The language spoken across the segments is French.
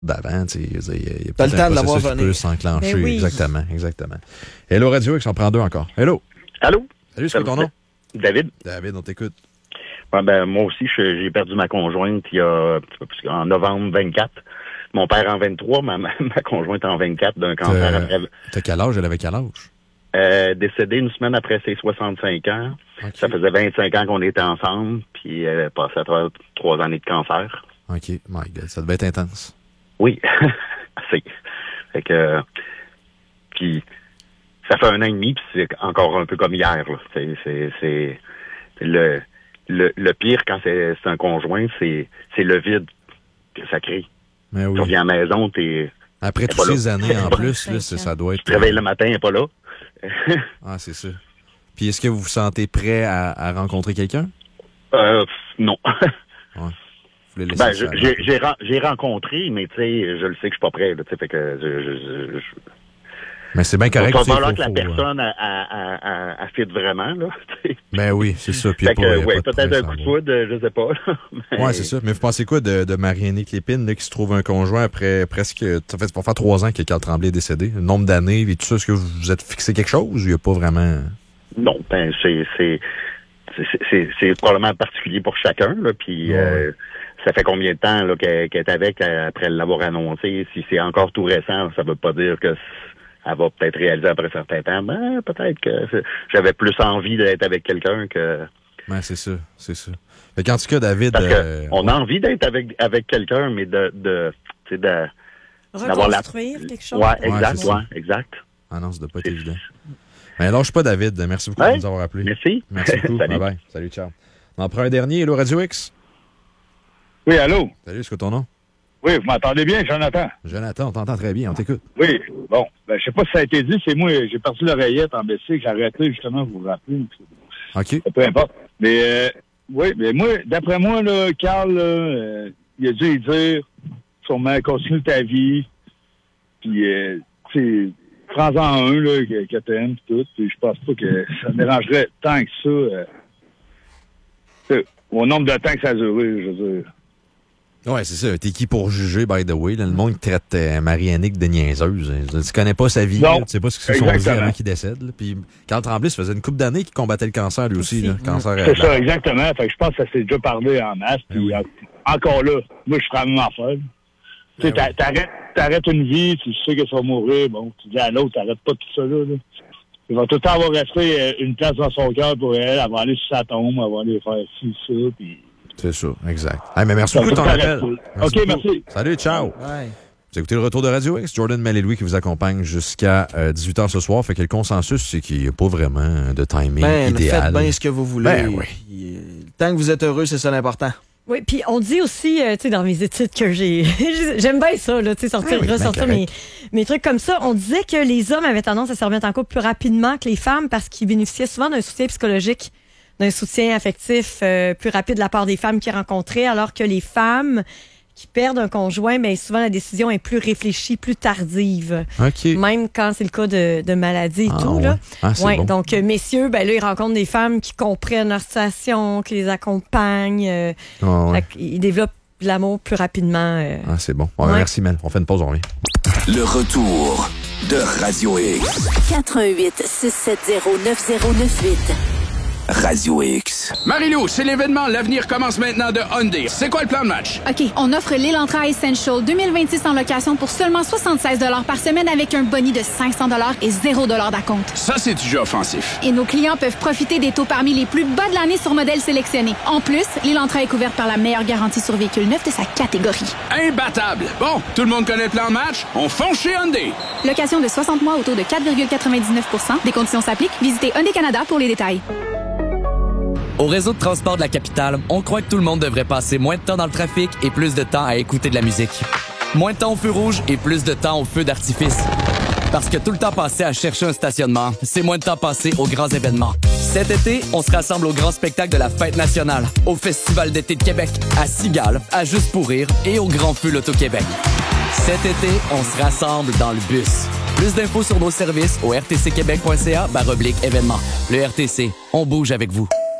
d'avant. Il y a t'as le temps de l'avoir qui peut s'enclencher. Ben oui. Exactement. Hello Radio X, on prend 2 encore. Hello. Allô? Salut, c'est quoi ton nom? David. David, on t'écoute. Ouais, moi aussi, j'ai perdu ma conjointe il y a en novembre 24. Mon père en 23, ma conjointe en 24 d'un cancer après. T'as quel âge? Elle avait quel âge? Décédée une semaine après ses 65 ans. Okay. Ça faisait 25 ans qu'on était ensemble, puis elle passait à travers 3 années de cancer. OK. My God, ça devait être intense. Oui. Assez. Fait que... Puis, ça fait 1 an et demi, puis c'est encore un peu comme hier, là. C'est le pire quand c'est un conjoint, c'est le vide que ça crée. Mais oui. Tu reviens à la maison, après toutes ces années en plus, là, ça doit être... Tu te réveilles le matin, elle n'est pas là. Ah, c'est ça. Puis est-ce que vous vous sentez prêt à rencontrer quelqu'un? Non. Ouais. J'ai rencontré, mais tu sais, je le sais que je suis pas prêt. Là, fait que mais c'est bien correct. Il va falloir que la personne a fit vraiment. Là, ben oui, c'est ça. Puis peut-être un coup de foudre, je sais pas. Mais... Ouais, c'est ça. Mais vous pensez quoi de Marie-Annick Lépine là, qui se trouve un conjoint après presque... Ça fait pour faire 3 ans que Carl Tremblay est décédé. Le nombre d'années et tout ça, est-ce que vous êtes fixé quelque chose ou il n'y a pas vraiment... Non, ben c'est probablement particulier pour chacun. Là, puis ça fait combien de temps là, qu'elle est avec après l'avoir annoncé? Si c'est encore tout récent, ça veut pas dire que elle va peut-être réaliser après un certain temps. Ben, peut-être que j'avais plus envie d'être avec quelqu'un que... Ben, c'est ça. Fait qu'en tout cas, David... Parce que on a envie d'être avec quelqu'un, mais d'avoir reconstruire quelque chose. Ouais, exact. Ah non, ça doit pas être évident. Ben, lâche pas, David. Merci beaucoup de nous avoir appelés. Merci. Merci beaucoup. Bye-bye. Salut, ciao. On en prend un dernier. Hello, Radio X. Oui, allô? Salut, c'est quoi ton nom? Oui, vous m'entendez bien, Jonathan? Jonathan, on t'entend très bien. On t'écoute. Oui, bon. Ben, je sais pas si ça a été dit. C'est moi, j'ai perdu l'oreillette en BC. J'ai arrêté, justement, vous vous rappelez. OK. Peu importe. Mais, oui, mais moi, d'après moi, là, Carl, il a dû lui dire, sûrement, continue ta vie. Puis, tu sais, prends-en un, là, que t'aimes, tout. Puis, je pense pas que ça me dérangerait tant que ça. Au nombre de temps que ça a duré, je veux dire. Ouais, c'est ça. T'es qui pour juger, by the way? Là, le monde qui traite Marie-Annick de niaiseuse. Tu connais pas sa vie. Là, tu sais pas ce que c'est son vie avant qu'il décède. Là. Puis, Carl Tremblay, ça faisait une couple d'années qu'il combattait le cancer, lui aussi. Là. Cancer, c'est ça, exactement. Fait que je pense que ça s'est déjà parlé en masse. Puis, encore là, moi, je ferais la même affaire. Tu sais, t'arrêtes une vie, tu sais que ça va mourir. Bon, tu dis à l'autre, t'arrêtes pas tout ça, là. Il va tout le temps avoir resté une place dans son cœur pour elle. Elle va aller sur sa tombe, elle va aller faire ci, ça, puis... C'est ça, exact. Hey, mais merci beaucoup de ton appel. OK, merci. Salut, ciao. Ouais. Vous écoutez le retour de Radio X. Jordan Malé-Louis qui vous accompagne jusqu'à 18h ce soir. Fait que le consensus, c'est qu'il n'y a pas vraiment de timing idéal. Faites bien ce que vous voulez. Ben oui. Tant que vous êtes heureux, c'est ça l'important. Oui, puis on dit aussi, tu sais, dans mes études que j'aime bien ça, là, tu sais, ressortir mes trucs comme ça. On disait que les hommes avaient tendance à se remettre en couple plus rapidement que les femmes parce qu'ils bénéficiaient souvent d'un soutien psychologique, d'un soutien affectif plus rapide de la part des femmes qu'ils rencontraient, alors que les femmes qui perdent un conjoint, mais souvent la décision est plus réfléchie, plus tardive. Okay. Même quand c'est le cas de maladie et tout. Ouais. Là. Bon. Donc, messieurs, ben là, ils rencontrent des femmes qui comprennent leur situation, qui les accompagnent. Ils développent de l'amour plus rapidement. C'est bon. Merci, Mel. On fait une pause, on revient. Le retour de Radio X. 88-670-9098. Radio X. Marie-Lou, c'est l'événement L'avenir commence maintenant de Hyundai. C'est quoi le plan de match? OK, on offre l'Elantra Essential 2026 en location pour seulement 76 $ par semaine avec un boni de 500 $ et 0 $ d'acompte. Ça, c'est du jeu offensif. Et nos clients peuvent profiter des taux parmi les plus bas de l'année sur modèles sélectionnés. En plus, l'Elantra est couverte par la meilleure garantie sur véhicule neuf de sa catégorie. Imbattable! Bon, tout le monde connaît le plan de match? On fonce chez Hyundai! Location de 60 mois au taux de 4,99 %. Des conditions s'appliquent. Visitez Hyundai Canada pour les détails. Au réseau de transport de la capitale, on croit que tout le monde devrait passer moins de temps dans le trafic et plus de temps à écouter de la musique. Moins de temps au feu rouge et plus de temps au feu d'artifice. Parce que tout le temps passé à chercher un stationnement, c'est moins de temps passé aux grands événements. Cet été, on se rassemble au grand spectacle de la Fête nationale, au Festival d'été de Québec, à Cigale, à Juste pour rire et au Grand Feu L'Auto-Québec. Cet été, on se rassemble dans le bus. Plus d'infos sur nos services au rtcquebec.ca/événements. Le RTC, on bouge avec vous.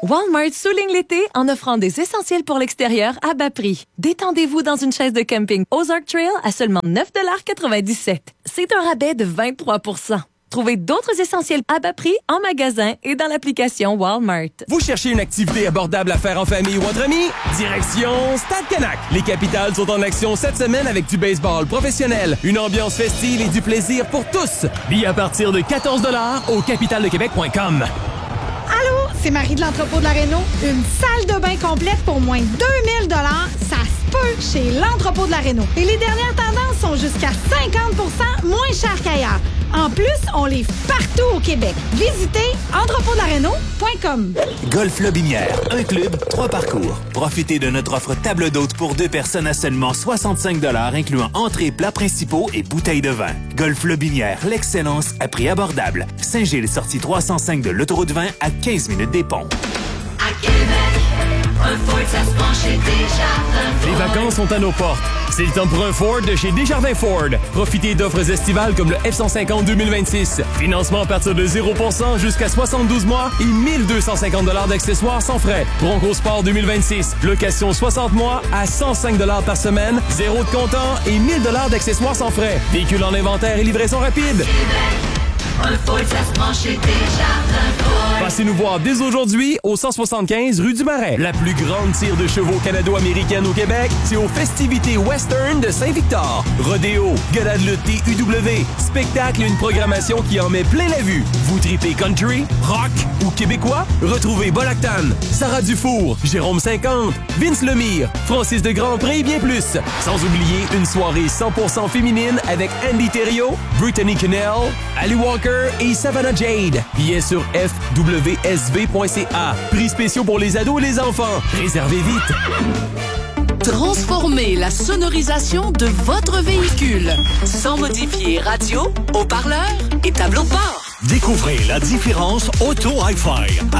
Walmart souligne l'été en offrant des essentiels pour l'extérieur à bas prix. Détendez-vous dans une chaise de camping Ozark Trail à seulement 9,97 $. C'est un rabais de 23 %. Trouvez d'autres essentiels à bas prix en magasin et dans l'application Walmart. Vous cherchez une activité abordable à faire en famille ou entre amis? Direction Stade Canac. Les Capitales sont en action cette semaine avec du baseball professionnel, une ambiance festive et du plaisir pour tous. Billets à partir de 14 $ au capitaledequebec.com. Allô, c'est Marie de l'entrepôt de la Réno. Une salle de bain complète pour moins de 2000 $, ça se peut chez l'entrepôt de la Réno. Et les dernières tendances sont jusqu'à 50 % moins chères qu'ailleurs. En plus, on livre partout au Québec. Visitez entrepôtdelaréno.com. Golf Lobinière, un club, 3 parcours. Profitez de notre offre table d'hôte pour 2 personnes à seulement 65 $, incluant entrées, plats principaux et bouteilles de vin. Golf Lobinière, l'excellence à prix abordable. Saint-Gilles, sortie 305 de l'autoroute 20 à 15 minutes des ponts. À Québec, un Ford, ça se prend chez Desjardins. Les vacances sont à nos portes. C'est le temps pour un Ford de chez Desjardins Ford. Profitez d'offres estivales comme le F-150 2026. Financement à partir de 0% jusqu'à 72 mois et 1250 $ d'accessoires sans frais. Bronco Sport 2026. Location 60 mois à 105 $ par semaine. 0 de comptant et 1000 $ d'accessoires sans frais. Véhicule en inventaire et livraison rapide. Un Ford, ça se prend chez Desjardins Ford. Passez nous voir dès aujourd'hui au 175 rue du Marais. La plus grande tire de chevaux canado-américaine au Québec, c'est aux festivités western de Saint-Victor. Rodéo, gala de lutte TUW, spectacle et une programmation qui en met plein la vue. Vous tripez country, rock ou québécois? Retrouvez Bolactan, Sarah Dufour, Jérôme 50, Vince Lemire, Francis de Grandpré et bien plus. Sans oublier une soirée 100% féminine avec Andy Thériault, Brittany Connell, Ali Walker et Savannah Jade. Billets sur fwsv.ca. Prix spéciaux pour les ados et les enfants. Réservez vite. Transformez la sonorisation de votre véhicule sans modifier radio, haut-parleur et tableau de bord. Découvrez la différence Auto Hi-Fi